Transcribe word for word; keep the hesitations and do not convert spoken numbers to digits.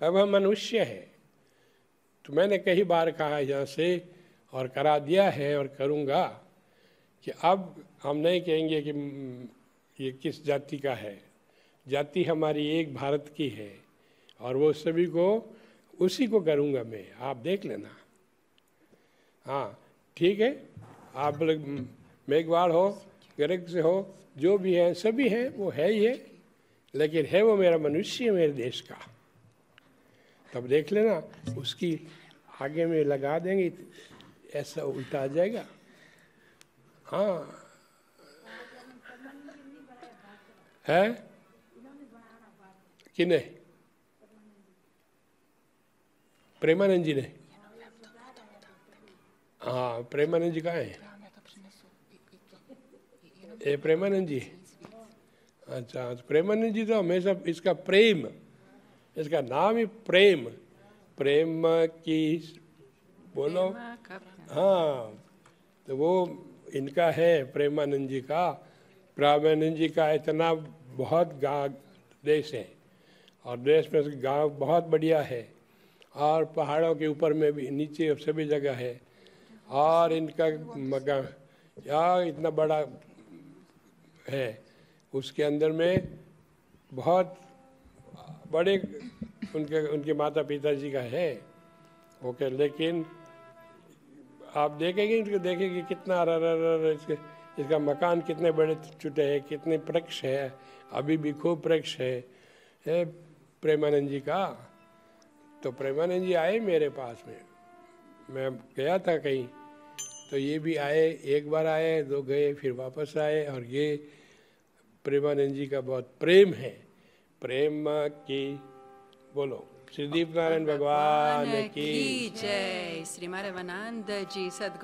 अब हम मनुष्य हैं। तो मैंने कई बार कहा यहाँ से और करा दिया है और करूँगा कि अब हम नहीं कहेंगे कि ये किस जाति का है। जाति हमारी एक भारत की है और वो सभी को उसी को करूँगा मैं, आप देख लेना। हाँ ठीक है, आप मेघवाड़ हो, गर्ग से हो, जो भी है सभी हैं, वो है ही है, लेकिन है वो मेरा मनुष्य, मेरे देश का। तब देख लेना, उसकी आगे में लगा देंगे, ऐसा उल्टा आ जाएगा। हाँ है कि नहीं? प्रेमानंद जी ने, हाँ प्रेमानंद जी कहाँ है? ये प्रेमानंद जी, अच्छा तो प्रेमानंद जी तो हमेशा इसका प्रेम, इसका नाम ही प्रेम, प्रेम की बोलो, हाँ तो वो इनका है प्रेमानंद जी का। प्रेमानंद जी का इतना बहुत गाँव देश है और देश में गांव बहुत बढ़िया है और पहाड़ों के ऊपर में भी, नीचे सभी जगह है। और इनका मकान या इतना बड़ा है, उसके अंदर में बहुत बड़े उनके उनके माता पिता जी का है। ओके, लेकिन आप देखेंगे इनको, देखेंगे कितना रर रर इसके इसका मकान कितने बड़े छुटे हैं, कितने वृक्ष है, अभी भी खूब वृक्ष है, है प्रेमानंद जी का। तो प्रेमानंद जी आए मेरे पास में, मैं गया था कहीं, तो ये भी आए, एक बार आए, दो गए, फिर वापस आए। और ये प्रेमानंद जी का बहुत प्रेम है। प्रेम की बोलो, श्री दीप नारायण भगवान की जय। श्री माधवानंद जी सद्गुरु